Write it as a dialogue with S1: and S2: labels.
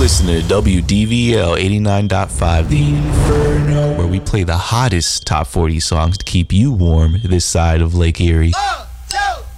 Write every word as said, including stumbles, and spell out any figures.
S1: listening to W D V L eighty-nine point five, The Inferno, where we play the hottest top forty songs to keep you warm this side of Lake Erie. Oh!